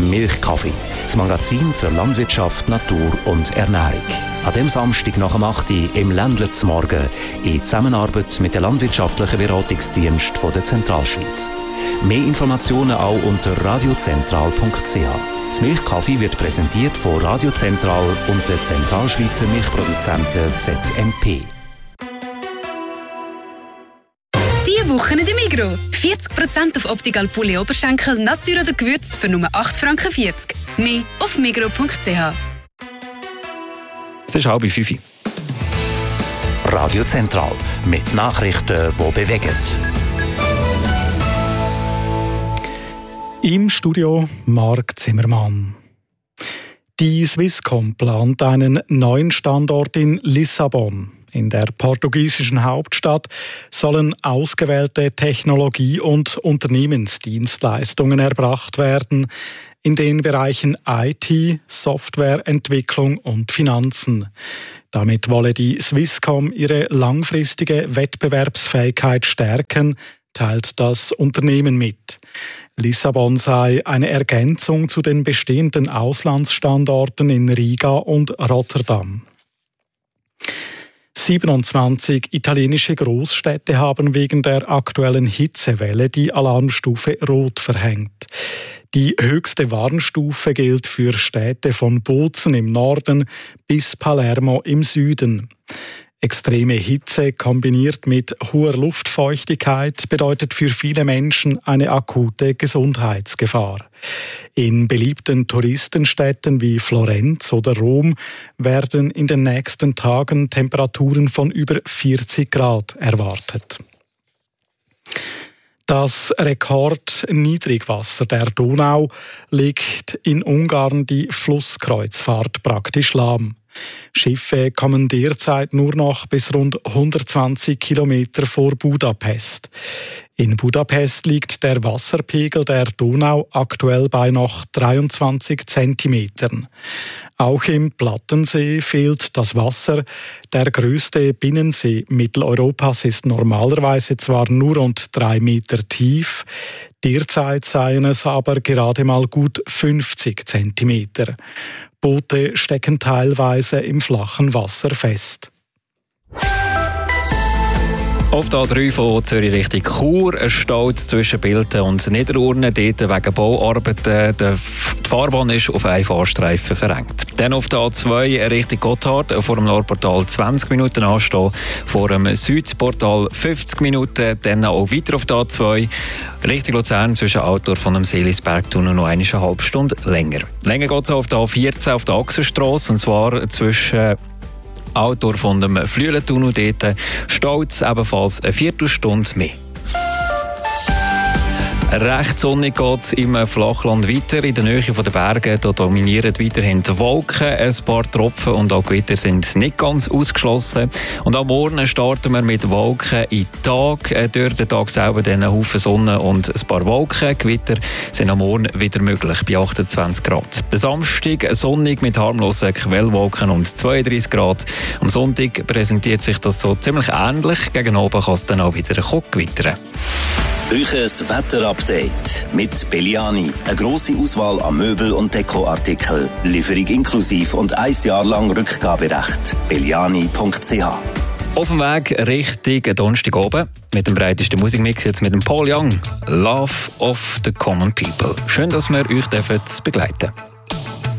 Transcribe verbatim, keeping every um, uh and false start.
Milchkaffee, das Magazin für Landwirtschaft, Natur und Ernährung. An dem Samstag nach dem acht Uhr im Ländler zum Morgen in Zusammenarbeit mit dem landwirtschaftlichen Beratungsdienst von der Zentralschweiz. Mehr Informationen auch unter radiozentral punkt c h. Das Milchkaffee wird präsentiert von Radio Zentral und der Zentralschweizer Milchproduzenten Z M P. Diese Woche in der Migros. vierzig Prozent auf Optical Pulli Oberschenkel, Natur oder gewürzt für nur acht Franken vierzig. Mehr auf migros punkt c h. Es ist halb fünf. Radio Zentral mit Nachrichten, die bewegen. Im Studio Marc Zimmermann. Die Swisscom plant einen neuen Standort in Lissabon. In der portugiesischen Hauptstadt sollen ausgewählte Technologie- und Unternehmensdienstleistungen erbracht werden in den Bereichen I T, Softwareentwicklung und Finanzen. Damit wolle die Swisscom ihre langfristige Wettbewerbsfähigkeit stärken, teilt das Unternehmen mit. Lissabon sei eine Ergänzung zu den bestehenden Auslandsstandorten in Riga und Rotterdam. siebenundzwanzig italienische Großstädte haben wegen der aktuellen Hitzewelle die Alarmstufe Rot verhängt. Die höchste Warnstufe gilt für Städte von Bozen im Norden bis Palermo im Süden. Extreme Hitze kombiniert mit hoher Luftfeuchtigkeit bedeutet für viele Menschen eine akute Gesundheitsgefahr. In beliebten Touristenstädten wie Florenz oder Rom werden in den nächsten Tagen Temperaturen von über vierzig Grad erwartet. Das Rekordniedrigwasser der Donau legt in Ungarn die Flusskreuzfahrt praktisch lahm. Schiffe kommen derzeit nur noch bis rund hundertzwanzig Kilometer vor Budapest. In Budapest liegt der Wasserpegel der Donau aktuell bei noch dreiundzwanzig Zentimetern. Auch im Plattensee fehlt das Wasser. Der größte Binnensee Mitteleuropas ist normalerweise zwar nur rund drei Meter tief, derzeit seien es aber gerade mal gut fünfzig Zentimeter. Boote stecken teilweise im flachen Wasser fest. Auf der A drei von Zürich Richtung Chur, ein Stau zwischen Bilten und Niederurne, dort wegen Bauarbeiten. Die Fahrbahn ist auf einen Fahrstreifen verengt. Dann auf der A zwei Richtung Gotthard, vor dem Nordportal zwanzig Minuten anstehen, vor dem Südportal fünfzig Minuten, dann auch weiter auf der A zwei Richtung Luzern zwischen Altdorf und dem Seelisbergtunnel noch eine halbe Stunde länger. Länger geht es auf der A vierzehn auf der Achsenstrasse, und zwar zwischen Altdorf und dem Flüelentunnel, dort Stolz ebenfalls eine Viertelstunde mehr. Recht sonnig geht es im Flachland weiter. In der Nähe der Berge da dominieren weiterhin die Wolken. Ein paar Tropfen und auch Gewitter sind nicht ganz ausgeschlossen. Und am Morgen starten wir mit Wolken in den Tag. Durch den Tag selber dann ein Haufen Sonne und ein paar Wolken. Gewitter sind am Morgen wieder möglich bei achtundzwanzig Grad. Der Samstag sonnig mit harmlosen Quellwolken und zweiunddreissig Grad. Am Sonntag präsentiert sich das so ziemlich ähnlich. Gegen Abend kann es dann auch wieder gewittern. Euches Wetterupdate mit Belliani. Eine grosse Auswahl an Möbel- und Dekoartikeln. Lieferung inklusiv und ein Jahr lang Rückgaberecht. belliani punkt c h. Auf dem Weg Richtung Donnerstag oben mit dem breitesten Musikmix jetzt mit dem Paul Young. Love of the Common People. Schön, dass wir euch begleiten dürfen.